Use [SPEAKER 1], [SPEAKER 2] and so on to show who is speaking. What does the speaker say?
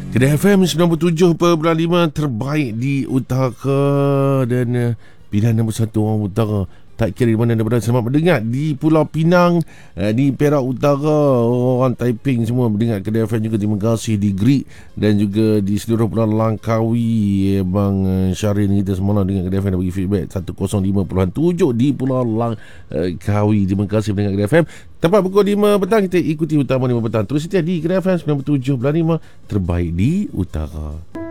[SPEAKER 1] Kedai FM 97.5 terbaik di utara dan pilihan nombor satu orang utara. Tak kira di mana anda berada, selamat mendengar di Pulau Pinang, di Perak Utara, orang Taiping semua mendengar Kedai FM juga. Terima kasih di Greek dan juga di seluruh Pulau Langkawi. Bang Syahrin kita semalam dengan Kedai FM dah bagi feedback 105.7 di Pulau Langkawi. Terima kasih mendengar Kedai FM. Tepat pukul 5 petang kita ikuti utama 5 petang. Terus setia di Kedai FM 97.5 terbaik di utara.